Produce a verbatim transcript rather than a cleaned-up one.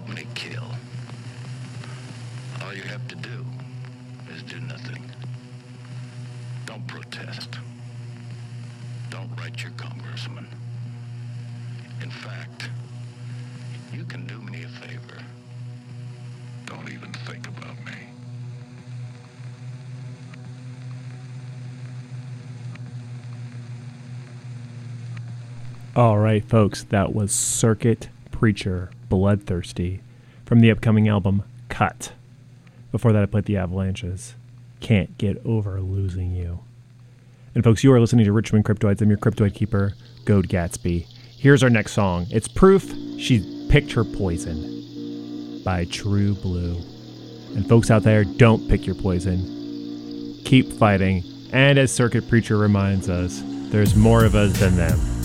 help me kill. All you have to do is do nothing. Don't protest. Don't write your congressman. In fact, you can do me a favor. Don't even think about me. All right, folks, that was Circuit Preacher, Bloodthirsty, from the upcoming album, Cut. Before that, I played The Avalanches, Can't Get Over Losing You. And folks, you are listening to Richmond Cryptoids. I'm your Cryptoid Keeper, Goad Gatsby. Here's our next song. It's proof she picked her poison by True Blue. And folks out there, don't pick your poison. Keep fighting. And as Circuit Preacher reminds us, there's more of us than them.